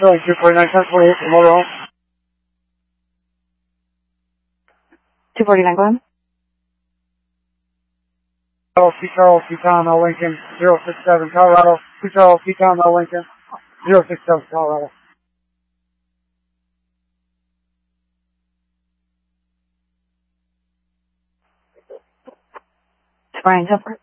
showing 249, 1048 for motor home. 249, go ahead. Charles, Teton, Lincoln, 067, Colorado. Charles, Teton, Lincoln, 067, Colorado. Brian Tupper.